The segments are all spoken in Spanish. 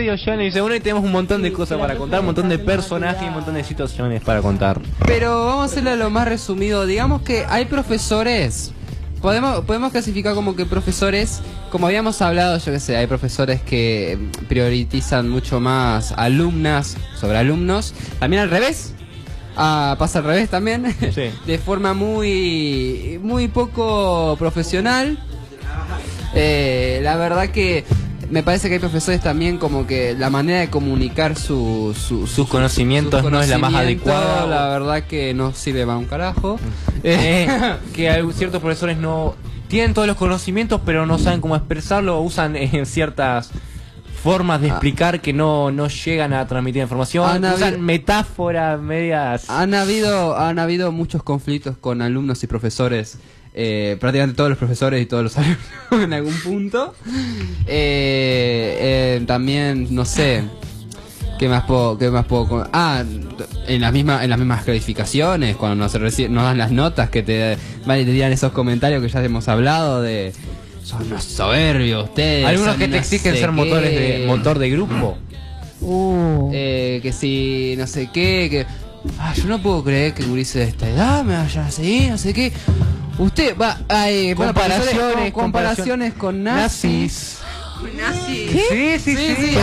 radio ya dice uno y tenemos un montón de cosas para contar, un montón de personajes y un montón de situaciones para contar. Pero vamos a hacerlo lo más resumido. Digamos que hay profesores. Podemos clasificar como que profesores, como habíamos hablado, yo qué sé, hay profesores que priorizan mucho más alumnas sobre alumnos. También al revés. Pasa al revés también. Sí. De forma muy poco profesional. La verdad que me parece que hay profesores también como que la manera de comunicar sus conocimientos no es la más adecuada. La verdad que no sirve para un carajo. Que hay ciertos profesores no tienen todos los conocimientos pero no saben cómo expresarlo, o usan ciertas formas de explicar que no llegan a transmitir información, usan metáforas medias. Han habido muchos conflictos con alumnos y profesores. Prácticamente todos los profesores y todos los alumnos en algún punto. También, no sé, ¿qué más puedo? En las mismas calificaciones, cuando nos dan las notas, que te tiran esos comentarios que ya hemos hablado de son unos soberbios ustedes. Algunos que te exigen ser motor de grupo. Que si no sé qué, que yo no puedo creer que gurises de esta edad me vayan a seguir, no sé qué. Usted va comparaciones con nazis. ¿Nazis? Sí.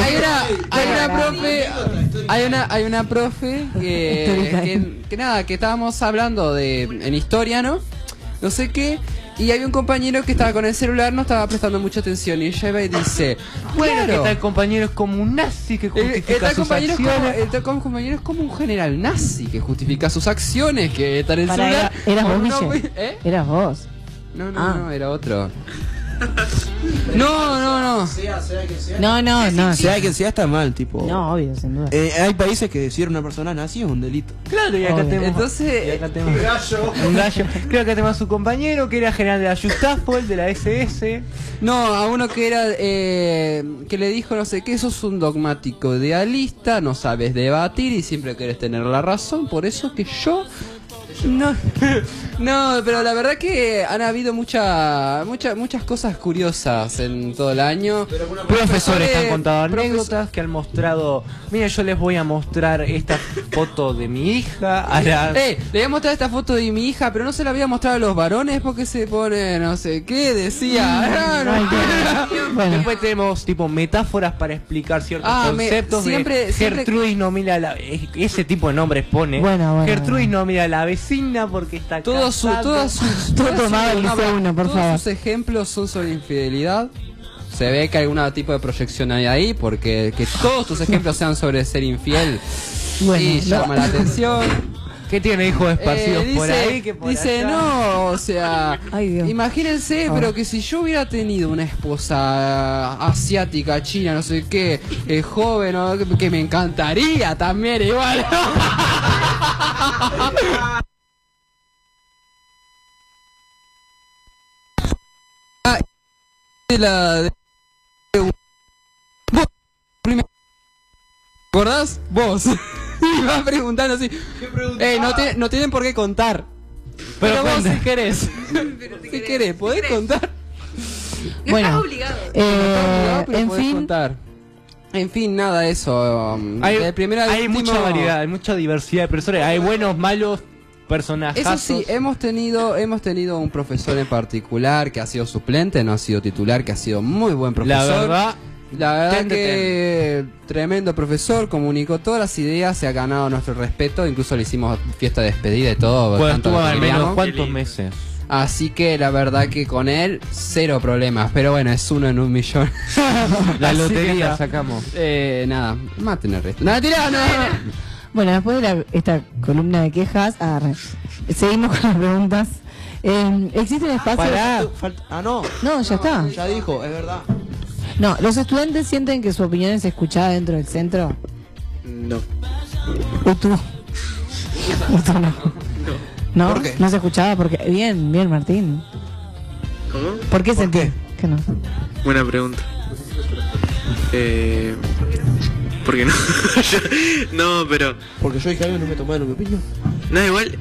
Hay una profe que estábamos hablando en historia, ¿no? No sé qué. Y había un compañero que estaba con el celular, no estaba prestando mucha atención. Y ella iba y dice: bueno, que tal compañero es como un nazi que justifica sus acciones. El tal compañero es como un general nazi que justifica sus acciones, que está en el celular. ¿Eras vos, Guille? ¿Eras vos? No, era otro. No. Sea quien sea está mal, tipo. No, obvio, sin duda. Hay países que decir una persona nazi es un delito. Claro, y acá tenemos. Entonces, un gallo. Creo que tenemos a su compañero que era general de la Justafol, de la SS. No, a uno que era que le dijo no sé qué, sos un dogmático idealista, no sabes debatir y siempre querés tener la razón, por eso que yo no, pero la verdad que han habido muchas cosas curiosas en todo el año. Profesores que han contado anécdotas, que han mostrado. Mira, yo les voy a mostrar esta foto de mi hija. Le voy a mostrar esta foto de mi hija, pero no se la voy a mostrar a los varones porque se pone no sé qué, decía. Después tenemos tipo metáforas para explicar ciertos conceptos. Gertrudis no mira ese tipo de nombres pone. Gertrudis no mira a la vecina porque está todo tomado el liceo 1, por favor. Todos sus ejemplos son sobre infidelidad. Se ve que hay algún tipo de proyección ahí, porque que todos tus ejemplos sean sobre ser infiel y llama la atención. ¿Qué tiene hijos esparcidos por ahí? Que por dice, allá? No, o sea, imagínense, pero que si yo hubiera tenido una esposa asiática, china, no sé qué, joven, ¿no? que me encantaría también, igual. ¿Te acordás? Vos. Y vas preguntando así. No tienen por qué contar. Pero vos si querés. Si querés, podés contar. No estás obligado. En fin, nada, eso. Hay mucha variedad, hay mucha diversidad de personas. Hay buenos, malos personajes. Eso sí, hemos tenido un profesor en particular que ha sido suplente, no ha sido titular, que ha sido muy buen profesor. La verdad que tremendo profesor, comunicó todas las ideas, se ha ganado nuestro respeto, incluso le hicimos fiesta de despedida y todo. Bueno, estuvo al menos cuántos meses. Así que la verdad que con él cero problemas, pero bueno, es uno en 1.000.000. La lotería sacamos. Nada, maten el resto. Nada, tirá, no. Bueno, después de esta columna de quejas, seguimos con las preguntas. ¿Existen espacios? No, ya está. Ya dijo, es verdad. No, ¿los estudiantes sienten que su opinión es escuchada dentro del centro? No. ¿Tú no? ¿No? ¿Por qué? No se escuchaba porque... Bien, Martín. ¿Cómo? ¿Por qué sentís que no? Buena pregunta. ¿Por qué no? No, pero... Porque yo dije algo y no me tomaron mi opinión. No, igual,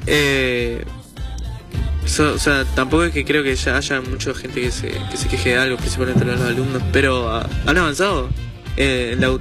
o sea, tampoco es que creo que ya haya mucha gente que se queje de algo, principalmente los alumnos, pero han avanzado en la